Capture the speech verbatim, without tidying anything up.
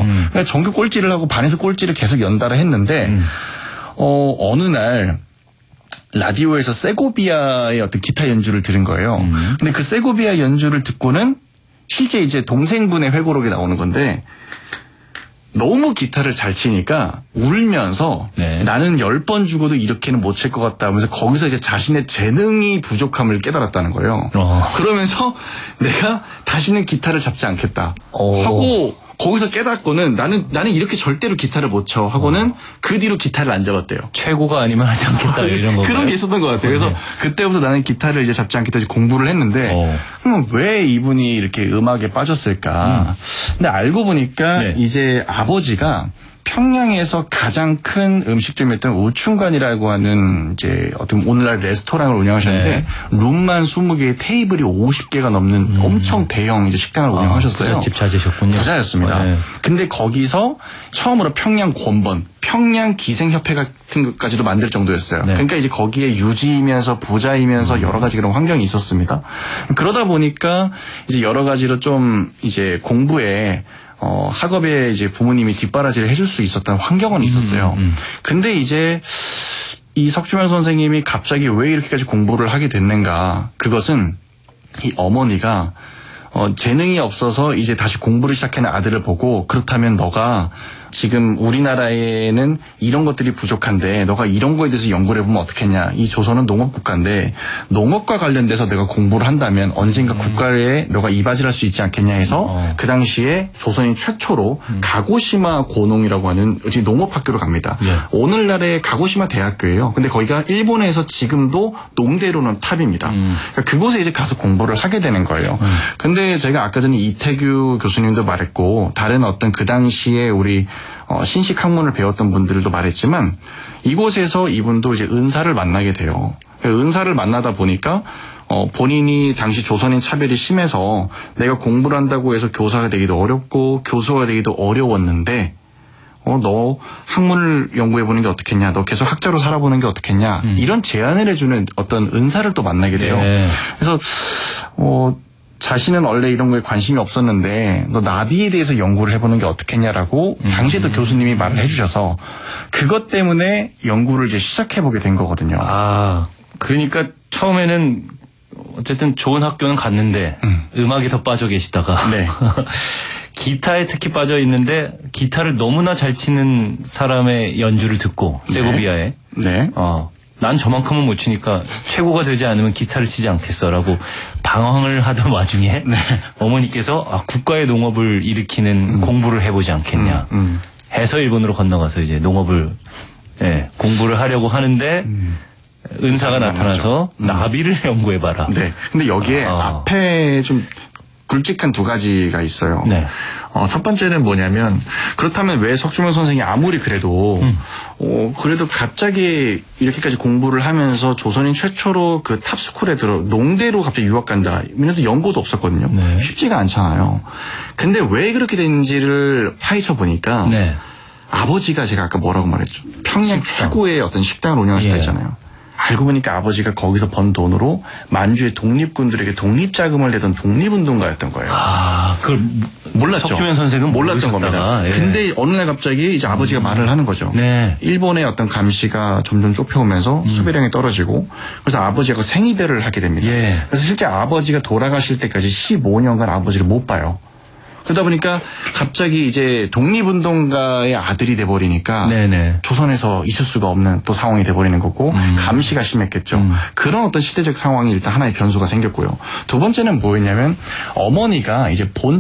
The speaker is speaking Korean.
음. 그러니까 정규 꼴찌를 하고 반에서 꼴찌를 계속 연달아 했는데 음. 어, 어느 날 라디오에서 세고비아의 어떤 기타 연주를 들은 거예요. 음. 근데 그 세고비아 연주를 듣고는 실제 이제 동생분의 회고록이 나오는 건데 너무 기타를 잘 치니까 울면서 네. 나는 열 번 죽어도 이렇게는 못 칠 것 같다 하면서 거기서 이제 자신의 재능이 부족함을 깨달았다는 거예요. 어. 그러면서 내가 다시는 기타를 잡지 않겠다 오. 하고 거기서 깨닫고는 나는 나는 이렇게 절대로 기타를 못 쳐 하고는 어. 그 뒤로 기타를 안 잡았대요. 최고가 아니면 하지 않겠다 이런 거. 그런 게 있었던 것 같아요. 그래서 네. 그때부터 나는 기타를 이제 잡지 않겠다 공부를 했는데 어. 음, 왜 이분이 이렇게 음악에 빠졌을까? 음. 근데 알고 보니까 네. 이제 아버지가 평양에서 가장 큰 음식점이었던 우춘관이라고 하는 이제 어떤 오늘날 레스토랑을 운영하셨는데 네. 룸만 스무 개에 테이블이 오십 개가 넘는 음. 엄청 대형 이제 식당을 아, 운영하셨어요. 부잣집 찾으셨군요. 부자였습니다. 네. 근데 거기서 처음으로 평양 권번, 평양 기생협회 같은 것까지도 만들 정도였어요. 네. 그러니까 이제 거기에 유지이면서 부자이면서 음. 여러 가지 그런 환경이 있었습니다. 그러다 보니까 이제 여러 가지로 좀 이제 공부에 어, 학업에 이제 부모님이 뒷바라지를 해줄 수 있었던 환경은 있었어요. 음, 음. 근데 이제 이 석주면 선생님이 갑자기 왜 이렇게까지 공부를 하게 됐는가? 그것은 이 어머니가 어, 재능이 없어서 이제 다시 공부를 시작하는 아들을 보고 그렇다면 너가 지금 우리나라에는 이런 것들이 부족한데 너가 이런 거에 대해서 연구를 해보면 어떻겠냐. 이 조선은 농업국가인데 농업과 관련돼서 내가 공부를 한다면 언젠가 음. 국가에 너가 이바지할 수 있지 않겠냐 해서 어. 그 당시에 조선인 최초로 음. 가고시마 고농이라고 하는 농업학교를 갑니다. 예. 오늘날의 가고시마 대학교예요. 근데 거기가 일본에서 지금도 농대로는 탑입니다. 음. 그러니까 그곳에 이제 가서 공부를 하게 되는 거예요. 음. 근데 제가 아까 전에 이태규 교수님도 말했고 다른 어떤 그 당시에 우리 어, 신식 학문을 배웠던 분들도 말했지만 이곳에서 이분도 이제 은사를 만나게 돼요. 은사를 만나다 보니까 어, 본인이 당시 조선인 차별이 심해서 내가 공부를 한다고 해서 교사가 되기도 어렵고 교수가 되기도 어려웠는데 어, 너 학문을 연구해보는 게 어떻겠냐, 너 계속 학자로 살아보는 게 어떻겠냐, 음. 이런 제안을 해주는 어떤 은사를 또 만나게 돼요. 네. 그래서 어, 자신은 원래 이런 거에 관심이 없었는데 너 나비에 대해서 연구를 해보는 게 어떻겠냐라고 음. 당시에도 교수님이 말을 해주셔서 그것 때문에 연구를 이제 시작해보게 된 거거든요. 아, 그러니까 처음에는 어쨌든 좋은 학교는 갔는데 음. 음악에 더 빠져 계시다가 네. 기타에 특히 빠져 있는데 기타를 너무나 잘 치는 사람의 연주를 듣고 네. 세고비아에 네. 어. 난 저만큼은 못 치니까 최고가 되지 않으면 기타를 치지 않겠어라고 방황을 하던 와중에 네. 어머니께서 아, 국가의 농업을 일으키는 음. 공부를 해보지 않겠냐 음, 음. 해서 일본으로 건너가서 이제 농업을 예, 공부를 하려고 하는데 음. 은사가 나타나서 음. 나비를 연구해봐라. 네. 근데 여기에 아. 앞에 좀 굵직한 두 가지가 있어요. 네. 어, 첫 번째는 뭐냐면 그렇다면 왜 석주면 선생이 아무리 그래도 음. 어, 그래도 갑자기 이렇게까지 공부를 하면서 조선인 최초로 그 탑스쿨에 들어 농대로 갑자기 유학 간다. 이면도 연고도 없었거든요. 네. 쉽지가 않잖아요. 근데 왜 그렇게 된지를 파헤쳐 보니까 네. 아버지가 제가 아까 뭐라고 말했죠. 평양 식당. 최고의 어떤 식당을 운영하셨다 예. 했잖아요. 알고 보니까 아버지가 거기서 번 돈으로 만주의 독립군들에게 독립자금을 내던 독립운동가였던 거예요. 아, 그걸 몰랐죠. 석주면 선생은 몰랐던 겁니다. 예. 근데 어느 날 갑자기 이제 아버지가 음. 말을 하는 거죠. 네. 일본의 어떤 감시가 점점 좁혀오면서 음. 수배령이 떨어지고 그래서 아버지가 생이별을 하게 됩니다. 예. 그래서 실제 아버지가 돌아가실 때까지 십오 년간 아버지를 못 봐요. 그러다 보니까 갑자기 이제 독립운동가의 아들이 돼버리니까 네네. 조선에서 있을 수가 없는 또 상황이 돼버리는 거고 음. 감시가 심했겠죠. 음. 그런 어떤 시대적 상황이 일단 하나의 변수가 생겼고요. 두 번째는 뭐였냐면 어머니가 이제 본